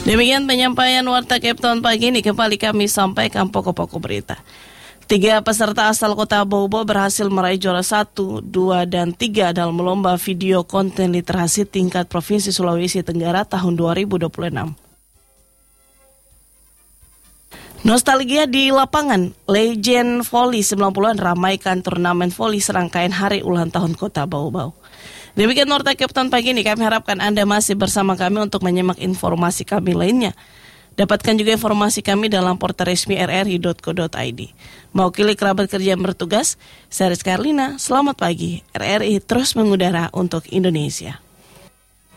Demikian penyampaian Warta Cape Town pagi ini. Kembali kami sampaikan pokok-pokok berita. 3 peserta asal kota Bau-Bau berhasil meraih juara 1, 2, dan 3 dalam lomba video konten literasi tingkat Provinsi Sulawesi Tenggara tahun 2026. Nostalgia di lapangan, legend voli 90-an ramaikan turnamen voli serangkaian hari ulang tahun kota Bau-Bau. Demikian Warta Cape Town pagi ini, kami harapkan Anda masih bersama kami untuk menyimak informasi kami lainnya. Dapatkan juga informasi kami dalam portal resmi rri.co.id. Mewakili kerabat kerja yang bertugas, saya Rizka Erlina, selamat pagi. RRI terus mengudara untuk Indonesia.